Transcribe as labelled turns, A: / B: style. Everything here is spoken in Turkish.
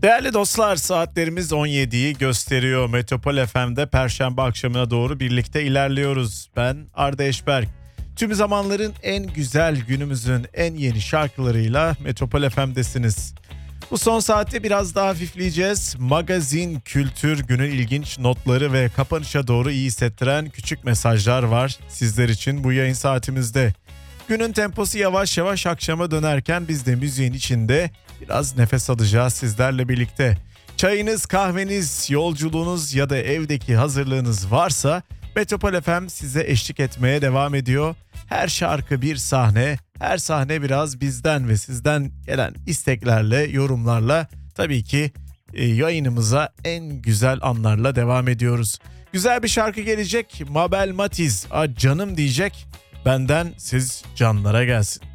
A: Değerli dostlar, saatlerimiz 17'yi gösteriyor. Metropol FM'de Perşembe akşamına doğru birlikte ilerliyoruz. Ben Arda Eşberk. Tüm zamanların en güzel, günümüzün en yeni şarkılarıyla Metropol FM'desiniz. Bu son saatte biraz daha hafifleyeceğiz. Magazin, kültür, günün ilginç notları ve kapanışa doğru iyi hissettiren küçük mesajlar var sizler için bu yayın saatimizde. Günün temposu yavaş yavaş akşama dönerken biz de müziğin içinde biraz nefes alacağız sizlerle birlikte. Çayınız, kahveniz, yolculuğunuz ya da evdeki hazırlığınız varsa Metropol FM size eşlik etmeye devam ediyor. Her şarkı bir sahne, her sahne biraz bizden ve sizden gelen isteklerle, yorumlarla tabii ki yayınımıza en güzel anlarla devam ediyoruz. Güzel bir şarkı gelecek. Mabel Matiz, canım diyecek. Benden siz canlara gelsin.